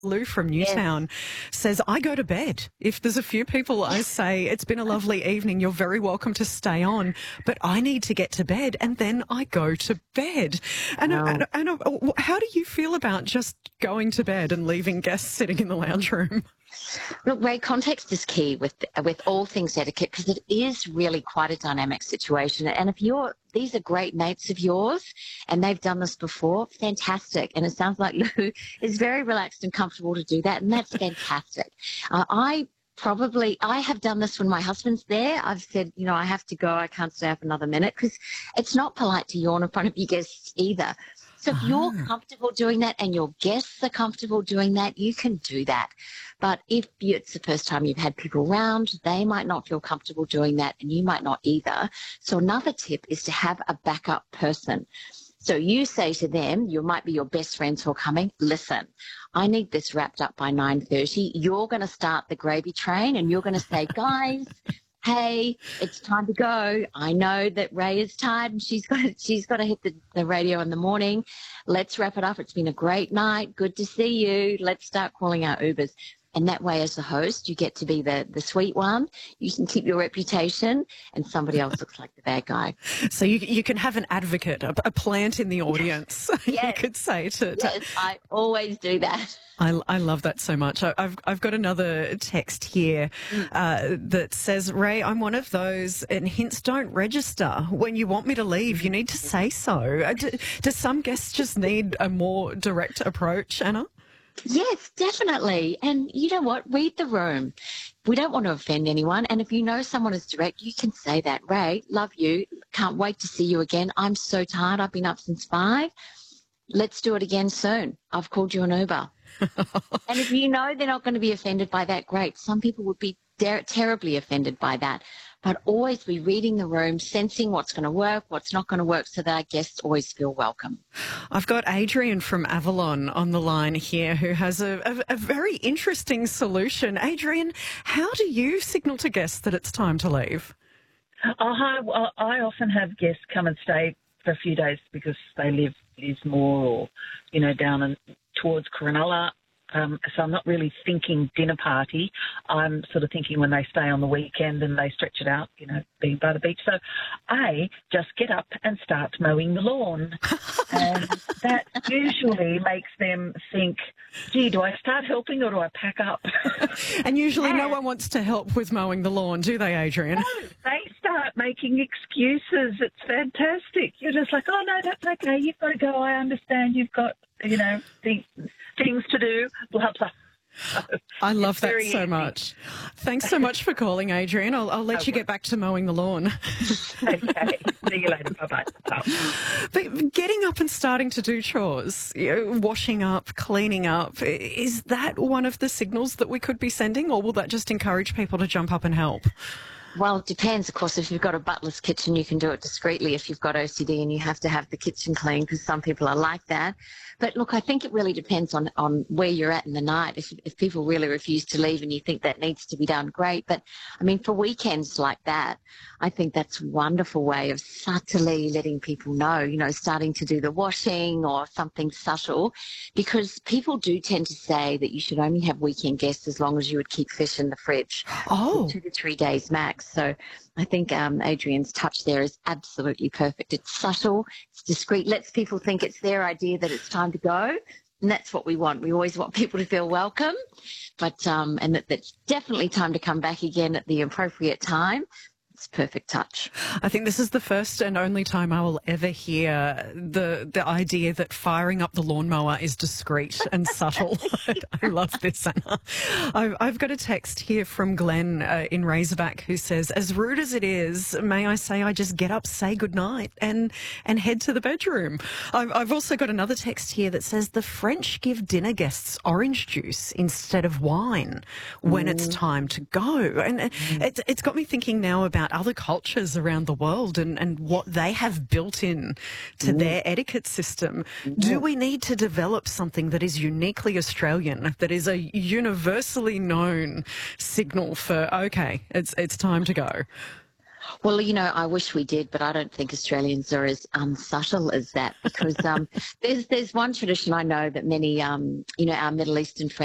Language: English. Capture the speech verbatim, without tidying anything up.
Lou from Yes. Newtown says, I go to bed. If there's a few people I say, it's been a lovely evening, you're very welcome to stay on, but I need to get to bed, and then I go to bed. And, Wow. and, and, and how do you feel about just going to bed and leaving guests sitting in the lounge room? Look, Ray, context is key with with all things etiquette, because it is really quite a dynamic situation. And if you're, these are great mates of yours and they've done this before, fantastic. And it sounds like Lou is very relaxed and comfortable to do that, and that's fantastic. Uh, I probably, I have done this when my husband's there. I've said, you know, I have to go, I can't stay up another minute, because it's not polite to yawn in front of your guests either. So if you're Ah. comfortable doing that and your guests are comfortable doing that, you can do that. But if you, it's the first time you've had people around, they might not feel comfortable doing that, and you might not either. So another tip is to have a backup person. So you say to them, you might be your best friends who are coming, listen, I need this wrapped up by nine thirty. You're going to start the gravy train, and you're going to say, guys, hey, it's time to go. I know that Ray is tired and she's got to, she's got to hit the, the radio in the morning. Let's wrap it up. It's been a great night. Good to see you. Let's start calling out Ubers. And that way, as the host, you get to be the, the sweet one. You can keep your reputation, and somebody else looks like the bad guy. So you you can have an advocate, a, a plant in the audience, Yes. you could say. To, to Yes, I always do that. I, I love that so much. I, I've I've got another text here uh, that says, Ray, I'm one of those, and hints don't register. When you want me to leave, you need to say so. Uh, Do, do some guests just need a more direct approach, Anna? Yes, definitely. And you know what? Read the room. We don't want to offend anyone. And if you know someone is direct, you can say that. Ray, love you. Can't wait to see you again. I'm so tired. I've been up since five. Let's do it again soon. I've called you an Uber. And if you know they're not going to be offended by that, great. Some people would be ter- terribly offended by that. But always be reading the room, sensing what's going to work, what's not going to work, so that our guests always feel welcome. I've got Adrian from Avalon on the line here, who has a, a, a very interesting solution. Adrian, how do you signal to guests that it's time to leave? Oh, hi. Well, I often have guests come and stay for a few days because they live Lismore or, you know, down in, towards Cronulla. Um, so I'm not really thinking dinner party. I'm sort of thinking when they stay on the weekend and they stretch it out, you know, being by the beach. So I just get up and start mowing the lawn. And that usually makes them think, gee, do I start helping or do I pack up? And usually no one wants to help with mowing the lawn, do they, Adrian? No, they start making excuses. It's fantastic. You're just like, oh, no, that's okay. You've got to go. I understand you've got, you know, things, things to do, blah, blah. I love It's that very so easy. much. Thanks so much for calling, Adrian. I'll, I'll let you get back to mowing the lawn. Okay. See you later. Bye-bye. Bye. But getting up and starting to do chores, you know, washing up, cleaning up, is that one of the signals that we could be sending, or will that just encourage people to jump up and help? Well, it depends, of course. If you've got a butler's kitchen, you can do it discreetly. If you've got O C D and you have to have the kitchen clean, because some people are like that. But look, I think it really depends on, on where you're at in the night. If, if people really refuse to leave and you think that needs to be done, great. But I mean, for weekends like that, I think that's a wonderful way of subtly letting people know, you know, starting to do the washing or something subtle, because people do tend to say that you should only have weekend guests as long as you would keep fish in the fridge. Oh. Two to three days max. So I think um, Adrian's touch there is absolutely perfect. It's subtle, it's discreet, lets people think it's their idea that it's time to go. And that's what we want. We always want people to feel welcome, but um, and that it's definitely time to come back again at the appropriate time. It's perfect touch. I think this is the first and only time I will ever hear the the idea that firing up the lawnmower is discreet and subtle. I love this, Anna. I've, I've got a text here from Glenn uh, in Razorback who says, as rude as it is, may I say I just get up, say goodnight and, and head to the bedroom. I've, I've also got another text here that says the French give dinner guests orange juice instead of wine when mm. it's time to go. And mm. it's, it's got me thinking now about other cultures around the world and, and what they have built in to mm. their etiquette system. Mm. Do we need to develop something that is uniquely Australian, that is a universally known signal for, okay, it's it's time to go? Well, you know, I wish we did, but I don't think Australians are as um, subtle as that, because um, there's there's one tradition I know that many, um, you know, our Middle Eastern friends